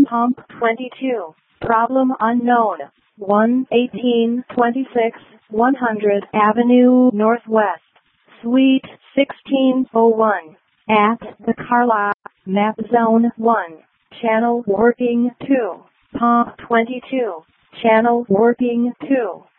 Pump 22. Problem unknown. 11826 100 Avenue Northwest, Suite 1601. At the car lot. Map Zone 1. Channel working 2. Pump 22. Channel working 2.